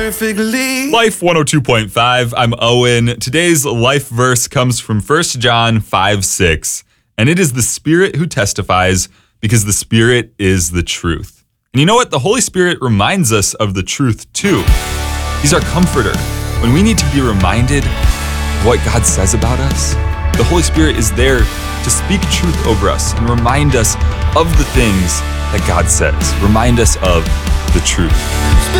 perfectly. Life 102.5, I'm Owen. Today's life verse comes from 1 John 5:6, and it is the Spirit who testifies because the Spirit is the truth. And you know what? The Holy Spirit reminds us of the truth too. He's our comforter. When we need to be reminded of what God says about us, the Holy Spirit is there to speak truth over us and remind us of the things that God says. Remind us of the truth.